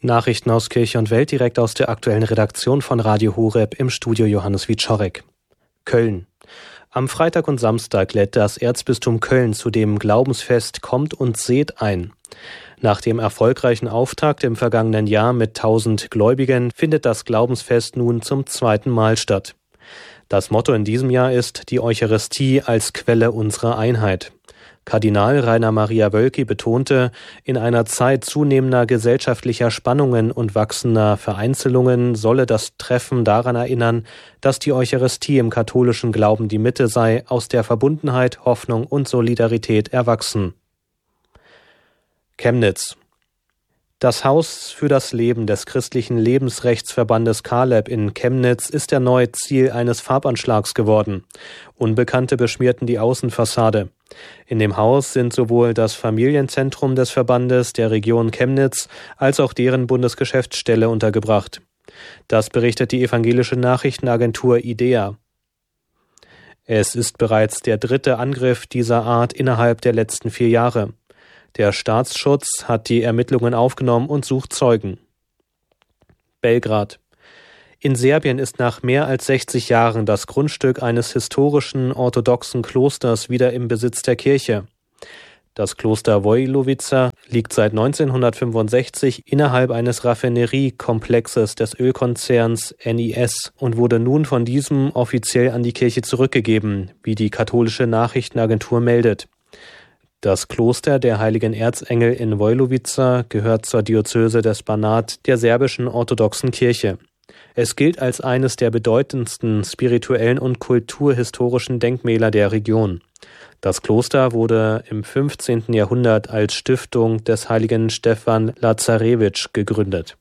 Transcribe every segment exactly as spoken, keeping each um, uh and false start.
Nachrichten aus Kirche und Welt direkt aus der aktuellen Redaktion von Radio Horeb, im Studio Johannes Wieczorek. Köln. Am Freitag und Samstag lädt das Erzbistum Köln zu dem Glaubensfest Kommt und seht ein. Nach dem erfolgreichen Auftakt im vergangenen Jahr mit tausend Gläubigen findet das Glaubensfest nun zum zweiten Mal statt. Das Motto in diesem Jahr ist die Eucharistie als Quelle unserer Einheit. Kardinal Rainer Maria Wölki betonte, in einer Zeit zunehmender gesellschaftlicher Spannungen und wachsender Vereinzelungen solle das Treffen daran erinnern, dass die Eucharistie im katholischen Glauben die Mitte sei, aus der Verbundenheit, Hoffnung und Solidarität erwachsen. Chemnitz. Das Haus für das Leben des christlichen Lebensrechtsverbandes Kaleb in Chemnitz ist erneut Ziel eines Farbanschlags geworden. Unbekannte beschmierten die Außenfassade. In dem Haus sind sowohl das Familienzentrum des Verbandes der Region Chemnitz als auch deren Bundesgeschäftsstelle untergebracht. Das berichtet die evangelische Nachrichtenagentur IDEA. Es ist bereits der dritte Angriff dieser Art innerhalb der letzten vier Jahre. Der Staatsschutz hat die Ermittlungen aufgenommen und sucht Zeugen. Belgrad. In Serbien ist nach mehr als sechzig Jahren das Grundstück eines historischen orthodoxen Klosters wieder im Besitz der Kirche. Das Kloster Vojlovica liegt seit neunzehnhundertfünfundsechzig innerhalb eines Raffineriekomplexes des Ölkonzerns N I S und wurde nun von diesem offiziell an die Kirche zurückgegeben, wie die katholische Nachrichtenagentur meldet. Das Kloster der Heiligen Erzengel in Vojlovica gehört zur Diözese des Banat der serbischen orthodoxen Kirche. Es gilt als eines der bedeutendsten spirituellen und kulturhistorischen Denkmäler der Region. Das Kloster wurde im fünfzehnten Jahrhundert als Stiftung des heiligen Stefan Lazarewitsch gegründet.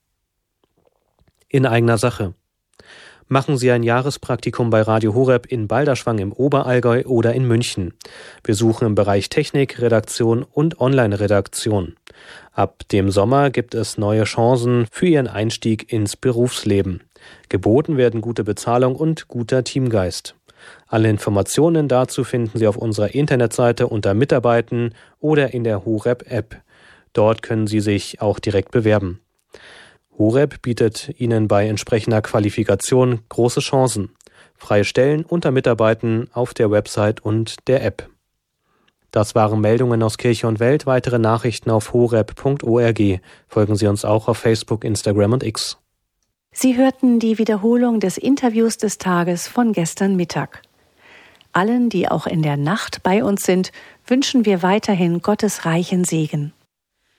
In eigener Sache. Machen Sie ein Jahrespraktikum bei Radio Horeb in Balderschwang im Oberallgäu oder in München. Wir suchen im Bereich Technik, Redaktion und Online-Redaktion. Ab dem Sommer gibt es neue Chancen für Ihren Einstieg ins Berufsleben. Geboten werden gute Bezahlung und guter Teamgeist. Alle Informationen dazu finden Sie auf unserer Internetseite unter Mitarbeiten oder in der Horeb-App. Dort können Sie sich auch direkt bewerben. Horeb bietet Ihnen bei entsprechender Qualifikation große Chancen. Freie Stellen unter Mitarbeiten auf der Website und der App. Das waren Meldungen aus Kirche und Welt. Weitere Nachrichten auf horeb punkt org. Folgen Sie uns auch auf Facebook, Instagram und X. Sie hörten die Wiederholung des Interviews des Tages von gestern Mittag. Allen, die auch in der Nacht bei uns sind, wünschen wir weiterhin Gottes reichen Segen.